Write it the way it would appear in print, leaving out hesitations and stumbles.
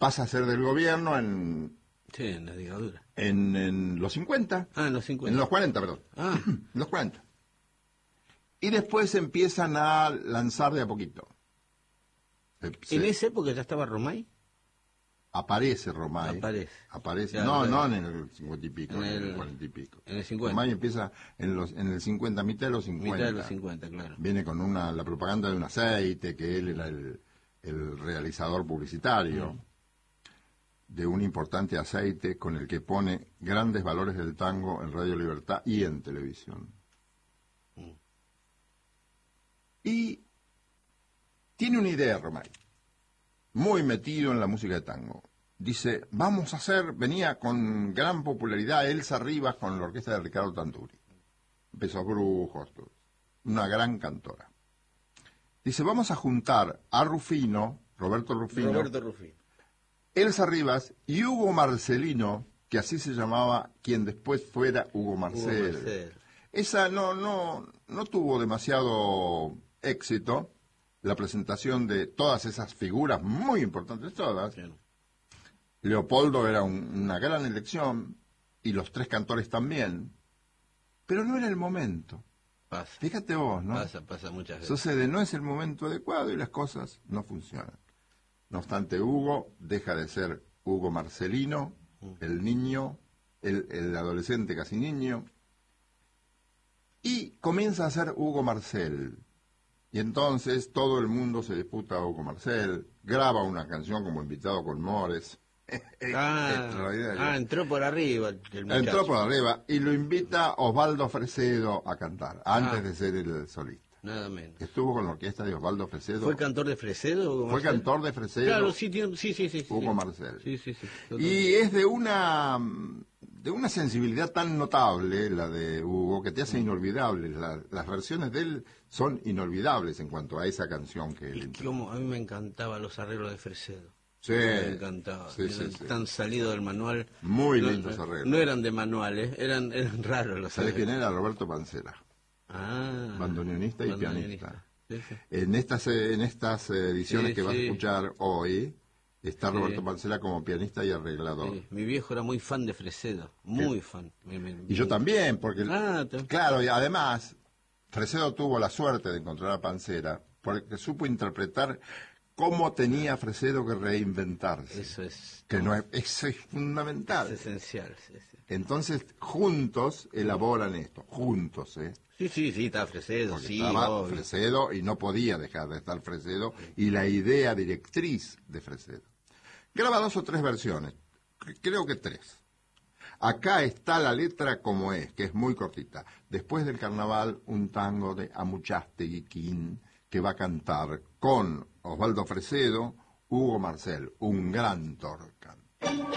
pasa a ser del gobierno Sí, en la dictadura. en los 50. En los 50. En los 40, perdón. En los 40. Y después empiezan a lanzar de a poquito. ¿En esa época ya estaba Romay? Aparece Romay. Aparece. Claro, no en el 50 y pico, en el 40 y pico. En el 50. Romay empieza en el 50, mitad de los 50. Mitad de los 50, claro. Viene con la propaganda de un aceite, que él era el realizador publicitario de un importante aceite con el que pone grandes valores del tango en Radio Libertad y en televisión. Y tiene una idea, Romay, muy metido en la música de tango. Dice, venía con gran popularidad Elsa Rivas con la orquesta de Ricardo Tanduri. Besos Brujos, una gran cantora. Dice, vamos a juntar a Roberto Rufino, Elsa Rivas y Hugo Marcelino, que así se llamaba quien después fuera Hugo Marcel. Esa no tuvo demasiado éxito, la presentación de todas esas figuras muy importantes todas. Sí. Leopoldo era una gran elección, y los tres cantores también, pero no era el momento. Pasa. Fíjate vos, ¿no? Pasa muchas veces. Sucede, no es el momento adecuado y las cosas no funcionan. No obstante, Hugo deja de ser Hugo Marcelino, el niño, el adolescente casi niño, y comienza a ser Hugo Marcel. Y entonces todo el mundo se disputa a Hugo Marcel, graba una canción como invitado con Mores. Entró por arriba el muchacho. Entró por arriba y lo invita Osvaldo Fresedo a cantar, antes de ser el solista. Nada menos. Estuvo con la orquesta de Osvaldo Fresedo. ¿Fue cantor de Fresedo, Hugo Marcel? Fue cantor de Fresedo. Claro, sí. Hugo Marcel. Sí. Y es de una sensibilidad tan notable, la de Hugo, que te hace inolvidable. Las versiones de él son inolvidables en cuanto a esa canción que él interpretó. A mí me encantaban los arreglos de Fresedo. Sí. Me encantaba. Tan salido del manual. Muy lindos arreglos. No eran de manuales, eran raros los arreglos. ¿Sabés quién era? Roberto Pancera. Bandoneonista y pianista. Sí. En estas ediciones que vas a escuchar hoy, está Roberto Pancera como pianista y arreglador. Sí. Mi viejo era muy fan de Fresedo, muy fan. Y yo también, porque, claro, y además, Fresedo tuvo la suerte de encontrar a Pancera, porque supo interpretar cómo tenía Fresedo que reinventarse. Eso es. Eso es fundamental. Es esencial. Sí. Entonces, juntos elaboran esto, Sí, está Fresedo, porque estaba obvio. Fresedo y no podía dejar de estar Fresedo y la idea directriz de Fresedo. Graba 2 o 3 versiones, creo que 3. Acá está la letra como es, que es muy cortita. Después del carnaval, un tango de Amuchastegui Quín, que va a cantar con Osvaldo Fresedo, Hugo Marcel, un gran torcan.